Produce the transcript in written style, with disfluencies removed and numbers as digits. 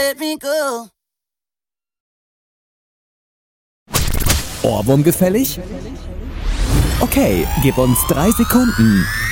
let me go. Ohrwurm gefällig? Okay, gib uns 3 Sekunden.